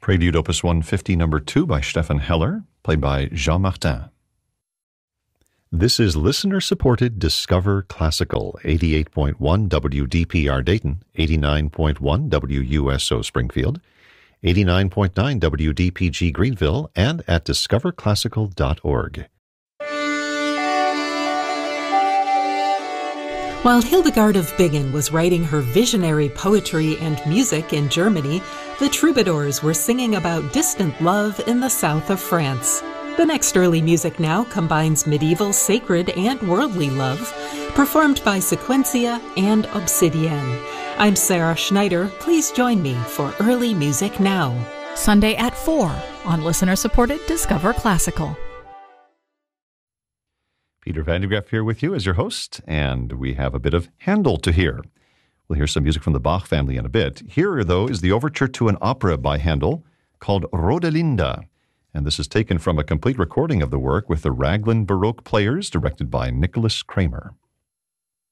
Prelude Opus 150 No. 2 by Stefan Heller, played by Jean Martin. This is listener-supported Discover Classical, 88.1 WDPR Dayton, 89.1 WUSO Springfield, 89.9 WDPG Greenville, and at discoverclassical.org. While Hildegard of Bingen was writing her visionary poetry and music in Germany, the troubadours were singing about distant love in the south of France. The next early music now combines medieval, sacred, and worldly love, performed by Sequencia and Obsidienne. I'm Sarah Schneider. Please join me for Early Music Now. Sunday at 4 on listener-supported Discover Classical. Peter Van de Graaff here with you as your host, and we have a bit of Handel to hear. We'll hear some music from the Bach family in a bit. Here, though, is the overture to an opera by Handel called Rodelinda, and this is taken from a complete recording of the work with the Raglan Baroque Players, directed by Nicholas Kramer.